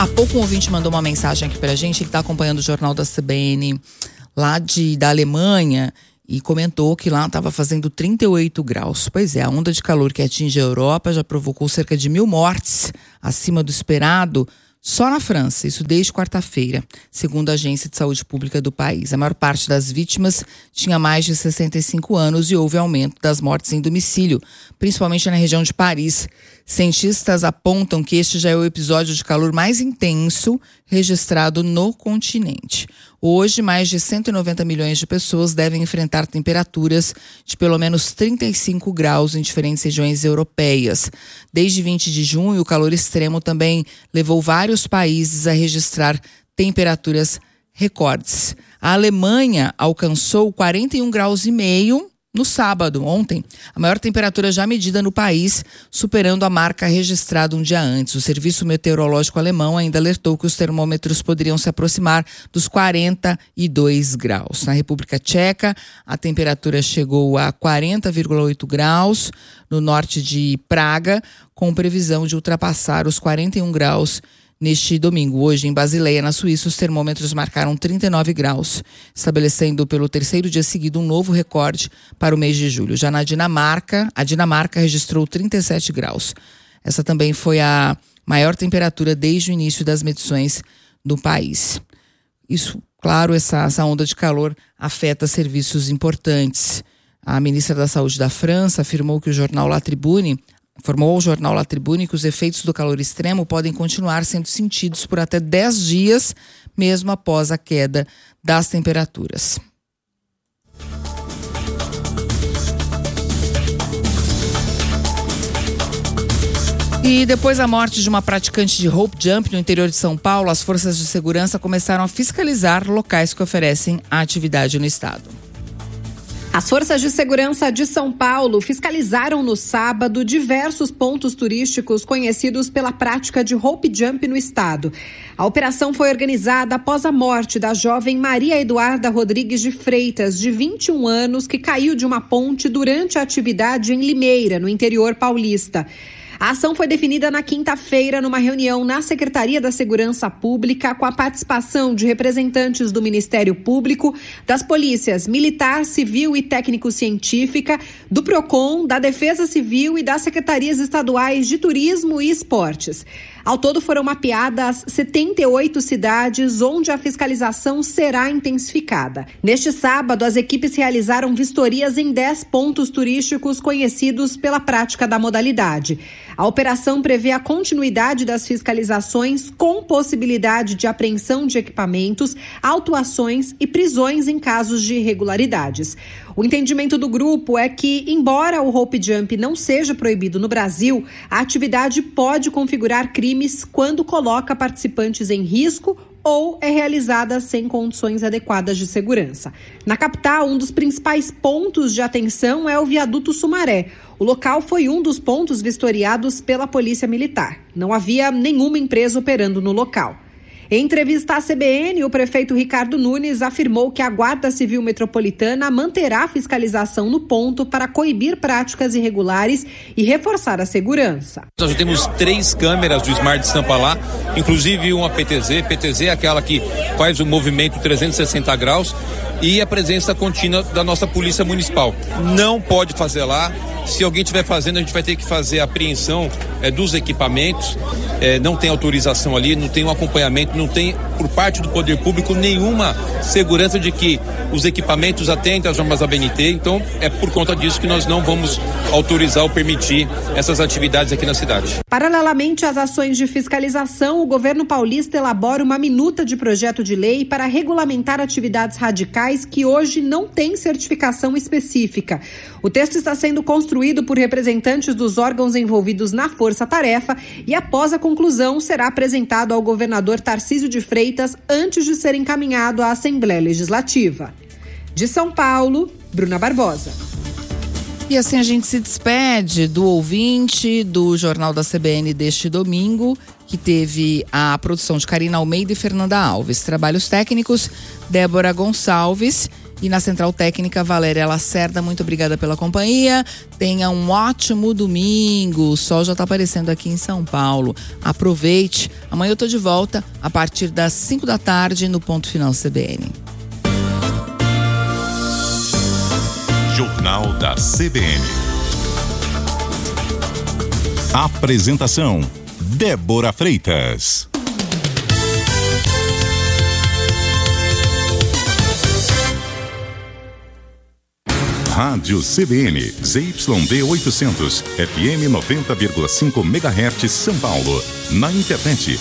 Há pouco um ouvinte mandou uma mensagem aqui pra gente, ele está acompanhando o jornal da CBN lá da Alemanha e comentou que lá estava fazendo 38 graus. Pois é, a onda de calor que atinge a Europa já provocou cerca de 1.000 mortes acima do esperado só na França, isso desde quarta-feira, segundo a Agência de Saúde Pública do país. A maior parte das vítimas tinha mais de 65 anos e houve aumento das mortes em domicílio, principalmente na região de Paris. Cientistas apontam que este já é o episódio de calor mais intenso registrado no continente. Hoje, mais de 190 milhões de pessoas devem enfrentar temperaturas de pelo menos 35 graus em diferentes regiões europeias. Desde 20 de junho, o calor extremo também levou vários países a registrar temperaturas recordes. A Alemanha alcançou 41,5 graus no sábado, ontem, a maior temperatura já medida no país, superando a marca registrada um dia antes. O Serviço Meteorológico Alemão ainda alertou que os termômetros poderiam se aproximar dos 42 graus. Na República Tcheca, a temperatura chegou a 40,8 graus no norte de Praga, com previsão de ultrapassar os 41 graus neste domingo. Hoje, em Basileia, na Suíça, os termômetros marcaram 39 graus, estabelecendo pelo terceiro dia seguido um novo recorde para o mês de julho. Já na Dinamarca, a Dinamarca registrou 37 graus. Essa também foi a maior temperatura desde o início das medições do país. Isso, claro, essa onda de calor afeta serviços importantes. A ministra da Saúde da França afirmou ao jornal La Tribune que os efeitos do calor extremo podem continuar sendo sentidos por até 10 dias, mesmo após a queda das temperaturas. E depois da morte de uma praticante de rope jump no interior de São Paulo, as forças de segurança começaram a fiscalizar locais que oferecem a atividade no estado. As forças de segurança de São Paulo fiscalizaram no sábado diversos pontos turísticos conhecidos pela prática de rope jump no estado. A operação foi organizada após a morte da jovem Maria Eduarda Rodrigues de Freitas, de 21 anos, que caiu de uma ponte durante a atividade em Limeira, no interior paulista. A ação foi definida na quinta-feira numa reunião na Secretaria da Segurança Pública com a participação de representantes do Ministério Público, das polícias Militar, Civil e Técnico-Científica, do PROCON, da Defesa Civil e das Secretarias Estaduais de Turismo e Esportes. Ao todo foram mapeadas 78 cidades onde a fiscalização será intensificada. Neste sábado, as equipes realizaram vistorias em 10 pontos turísticos conhecidos pela prática da modalidade. A operação prevê a continuidade das fiscalizações com possibilidade de apreensão de equipamentos, autuações e prisões em casos de irregularidades. O entendimento do grupo é que, embora o rope jump não seja proibido no Brasil, a atividade pode configurar crimes quando coloca participantes em risco ou é realizada sem condições adequadas de segurança. Na capital, um dos principais pontos de atenção é o viaduto Sumaré. O local foi um dos pontos vistoriados pela Polícia Militar. Não havia nenhuma empresa operando no local. Em entrevista à CBN, o prefeito Ricardo Nunes afirmou que a Guarda Civil Metropolitana manterá a fiscalização no ponto para coibir práticas irregulares e reforçar a segurança. Nós já temos 3 câmeras do Smart Sampa lá, inclusive uma PTZ. PTZ é aquela que faz o movimento 360 graus e a presença contínua da nossa Polícia Municipal. Não pode fazer lá. Se alguém estiver fazendo, a gente vai ter que fazer a apreensão dos equipamentos. Não tem autorização ali, não tem um acompanhamento, não tem, por parte do poder público, nenhuma segurança de que os equipamentos atendem às normas da BNT. Então, é por conta disso que nós não vamos autorizar ou permitir essas atividades aqui na cidade. Paralelamente às ações de fiscalização, o governo paulista elabora uma minuta de projeto de lei para regulamentar atividades radicais que hoje não têm certificação específica. O texto está sendo construído por representantes dos órgãos envolvidos na força-tarefa e, após a conclusão, será apresentado ao governador Tarcísio de Freitas antes de ser encaminhado à Assembleia Legislativa. De São Paulo, Bruna Barbosa. E assim a gente se despede do ouvinte do Jornal da CBN deste domingo, que teve a produção de Karina Almeida e Fernanda Alves. Trabalhos técnicos, Débora Gonçalves. E na Central Técnica, Valéria Lacerda, muito obrigada pela companhia. Tenha um ótimo domingo. O sol já está aparecendo aqui em São Paulo. Aproveite. Amanhã eu tô de volta a partir das 5 da tarde no Ponto Final CBN. Jornal da CBN. Apresentação: Débora Freitas. Rádio CBN, ZYD 800, FM 90,5 MHz, São Paulo. Na internet,